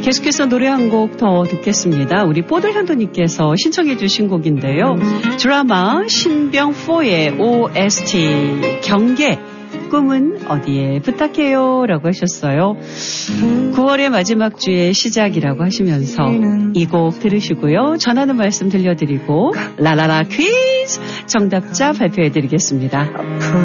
계속해서 노래 한 곡 더 듣겠습니다. 우리 뽀들현도님께서 신청해 주신 곡인데요. 드라마 신병4의 OST 경계 꿈은 어디에 부탁해요 라고 하셨어요. 9월의 마지막 주의 시작이라고 하시면서 이 곡 들으시고요. 전하는 말씀 들려드리고 라라라 퀴즈 정답자 발표해드리겠습니다.